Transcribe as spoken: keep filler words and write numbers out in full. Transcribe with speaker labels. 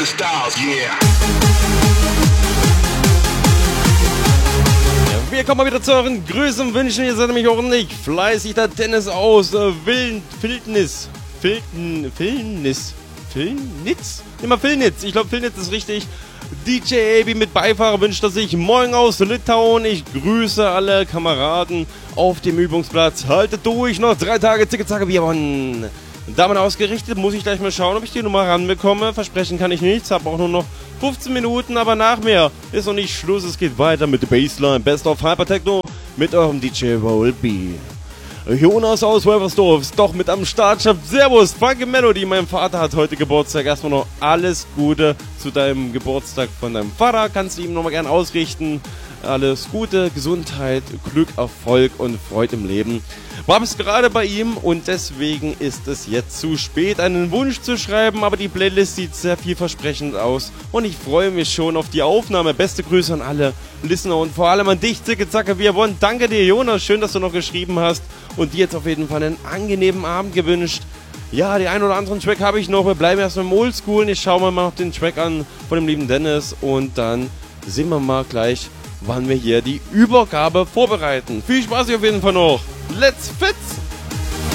Speaker 1: Wir kommen mal wieder zu euren Grüßen und Wünschen. Ihr seid nämlich ordentlich fleißig. Der Dennis aus äh, Willen, Filtnis. Filten, Filnitz. Filnitz? Immer Filnitz. Ich glaube, Filnitz ist richtig. D J Abi mit Beifahrer wünscht er sich. Moin aus Litauen. Ich grüße alle Kameraden auf dem Übungsplatz. Haltet durch. Noch drei Tage. Zicke, zacke, wir wollen. Damit ausgerichtet, muss ich gleich mal schauen, ob ich die Nummer ranbekomme. Versprechen kann ich nichts, habe auch nur noch fünfzehn Minuten, aber nach mir ist noch nicht Schluss. Es geht weiter mit der Bassline Best of Hypertechno mit eurem D J Roll B. Jonas aus Wolfersdorf ist doch mit am Start. Servus, Funky Melody. Mein Vater hat heute Geburtstag. Erstmal noch alles Gute zu deinem Geburtstag von deinem Vater. Kannst du ihm nochmal gerne ausrichten. Alles Gute, Gesundheit, Glück, Erfolg und Freude im Leben. War bis gerade bei ihm und deswegen ist es jetzt zu spät, einen Wunsch zu schreiben, aber die Playlist sieht sehr vielversprechend aus und ich freue mich schon auf die Aufnahme. Beste Grüße an alle Listener und vor allem an dich, Zicke, Zacke, wir wollen. Danke dir, Jonas, schön, dass du noch geschrieben hast und dir jetzt auf jeden Fall einen angenehmen Abend gewünscht. Ja, den einen oder anderen Track habe ich noch, wir bleiben erstmal im Oldschool. Ich schaue mir mal noch den Track an von dem lieben Dennis und dann sehen wir mal gleich, wann wir hier die Übergabe vorbereiten. Viel Spaß hier auf jeden Fall noch. Let's Fitz!